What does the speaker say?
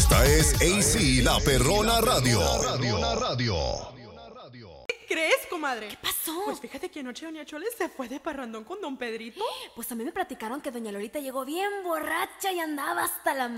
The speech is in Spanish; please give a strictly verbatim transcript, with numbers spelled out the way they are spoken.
Esta es A C, la Perrona Radio. ¿Qué crees, comadre? ¿Qué pasó? Pues fíjate que anoche doña Chole se fue de parrandón con don Pedrito. Pues a mí me platicaron que doña Lolita llegó bien borracha y andaba hasta la